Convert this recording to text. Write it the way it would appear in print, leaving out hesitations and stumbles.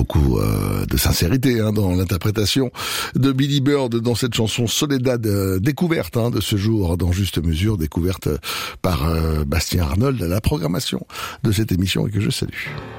beaucoup de sincérité dans l'interprétation de Billy Bird dans cette chanson Soledad, découverte de ce jour dans Juste Mesure, découverte par Bastien Arnold à la programmation de cette émission et que je salue.